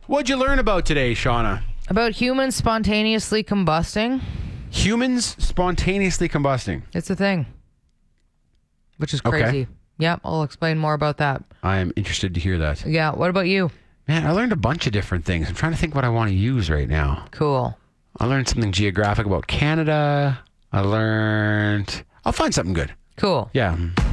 What'd you learn about today, Shauna? About humans spontaneously combusting. Humans spontaneously combusting. It's a thing. Which is crazy. Okay. Yep, I'll explain more about that. I am interested to hear that. Yeah, what about you? Man, I learned a bunch of different things. I'm trying to think what I want to use right now. Cool. I learned something geographic about Canada. I'll find something good. Cool. Yeah.